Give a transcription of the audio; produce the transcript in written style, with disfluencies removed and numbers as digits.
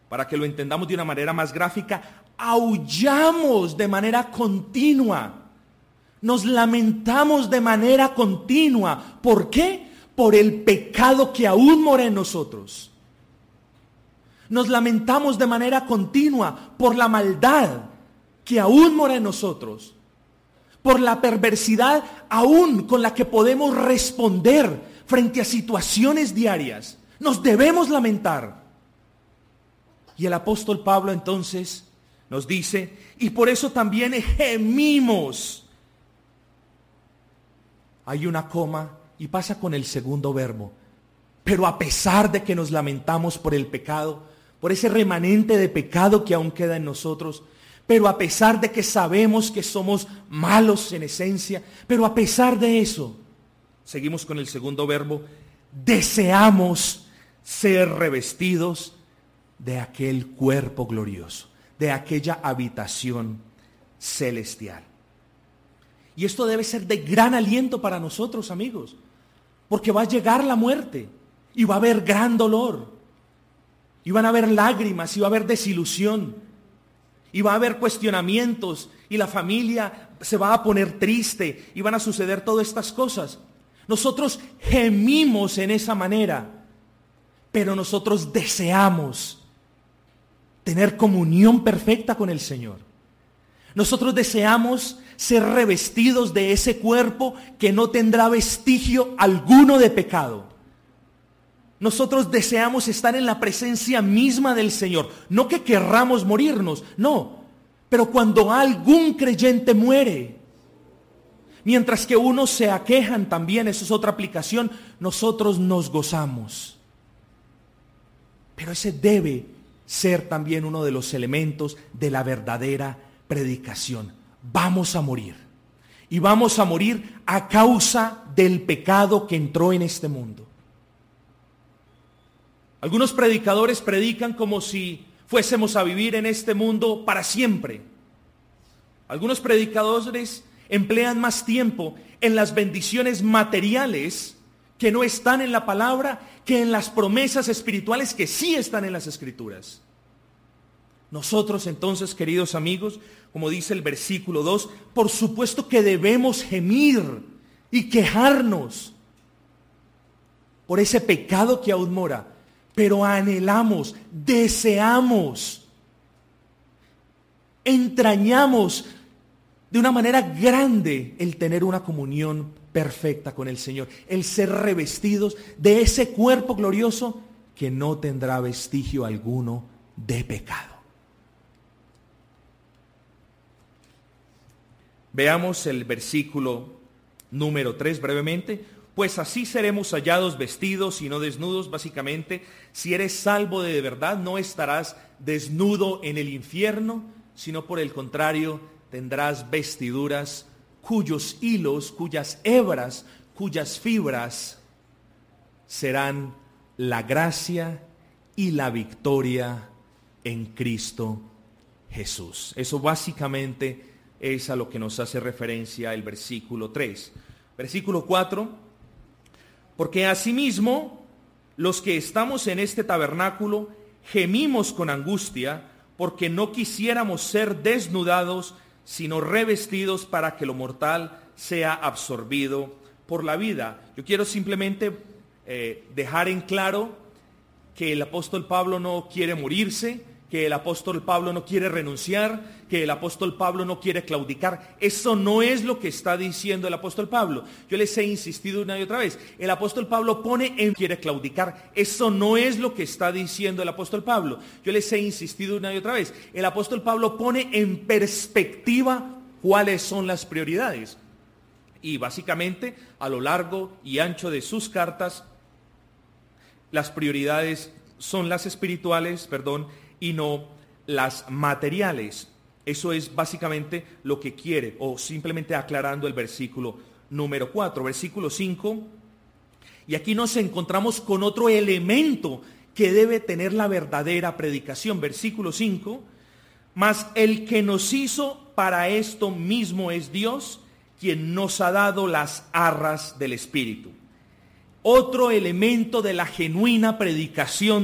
para que lo entendamos de una manera más gráfica, aullamos de manera continua. Nos lamentamos de manera continua. ¿Por qué? Por el pecado que aún mora en nosotros. Nos lamentamos de manera continua por la maldad que aún mora en nosotros. Por la perversidad aún con la que podemos responder frente a situaciones diarias. Nos debemos lamentar. Y el apóstol Pablo entonces nos dice, y por eso también gemimos. Hay una coma y pasa con el segundo verbo. Pero a pesar de que nos lamentamos por el pecado, por ese remanente de pecado que aún queda en nosotros, pero a pesar de que sabemos que somos malos en esencia, pero a pesar de eso, seguimos con el segundo verbo, deseamos ser revestidos de aquel cuerpo glorioso, de aquella habitación celestial. Y esto debe ser de gran aliento para nosotros, amigos, porque va a llegar la muerte y va a haber gran dolor, y van a haber lágrimas, y va a haber desilusión, y va a haber cuestionamientos, y la familia se va a poner triste, y van a suceder todas estas cosas. Nosotros gemimos en esa manera, pero nosotros deseamos tener comunión perfecta con el Señor. Nosotros deseamos ser revestidos de ese cuerpo que no tendrá vestigio alguno de pecado. Nosotros deseamos estar en la presencia misma del Señor. No que querramos morirnos, no. Pero cuando algún creyente muere, mientras que unos se aquejan también, eso es otra aplicación, nosotros nos gozamos. Pero ese debe ser también uno de los elementos de la verdadera predicación. Vamos a morir. Y vamos a morir a causa del pecado que entró en este mundo. Algunos predicadores predican como si fuésemos a vivir en este mundo para siempre. Algunos predicadores emplean más tiempo en las bendiciones materiales que no están en la palabra que en las promesas espirituales que sí están en las Escrituras. Nosotros entonces, queridos amigos, como dice el versículo 2, por supuesto que debemos gemir y quejarnos por ese pecado que aún mora, pero anhelamos, deseamos, entrañamos de una manera grande el tener una comunión perfecta con el Señor, el ser revestidos de ese cuerpo glorioso que no tendrá vestigio alguno de pecado. Veamos el versículo número 3 brevemente. Pues así seremos hallados vestidos y no desnudos. Básicamente, si eres salvo de verdad, no estarás desnudo en el infierno, sino por el contrario, tendrás vestiduras cuyos hilos, cuyas hebras, cuyas fibras serán la gracia y la victoria en Cristo Jesús. Eso básicamente es a lo que nos hace referencia el versículo 3. Versículo 4. Porque asimismo, los que estamos en este tabernáculo gemimos con angustia, porque no quisiéramos ser desnudados, sino revestidos para que lo mortal sea absorbido por la vida. Yo quiero simplemente dejar en claro que el apóstol Pablo no quiere morirse, que el apóstol Pablo no quiere renunciar, que el apóstol Pablo no quiere claudicar. Eso no es lo que está diciendo el apóstol Pablo. Yo les he insistido una y otra vez. El apóstol Pablo pone en quiere claudicar. Eso no es lo que está diciendo el apóstol Pablo. Yo les he insistido una y otra vez. El apóstol Pablo pone en perspectiva cuáles son las prioridades. Y básicamente, a lo largo y ancho de sus cartas, las prioridades son las espirituales, y no las materiales. Eso es básicamente lo que quiere, o simplemente aclarando el versículo número 4. Versículo 5, y aquí nos encontramos con otro elemento que debe tener la verdadera predicación. Versículo 5, mas el que nos hizo para esto mismo es Dios, quien nos ha dado las arras del Espíritu. Otro elemento de la genuina predicación